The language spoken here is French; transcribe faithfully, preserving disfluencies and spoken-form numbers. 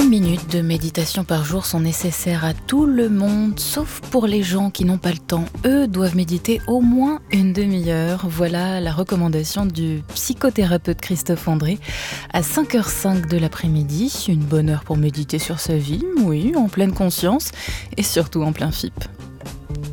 minutes de méditation par jour sont nécessaires à tout le monde, sauf pour les gens qui n'ont pas le temps. Eux doivent méditer au moins une demi-heure. Voilà la recommandation du psychothérapeute Christophe André. À cinq heures cinq de l'après-midi, une bonne heure pour méditer sur sa vie, oui, en pleine conscience et surtout en plein F I P.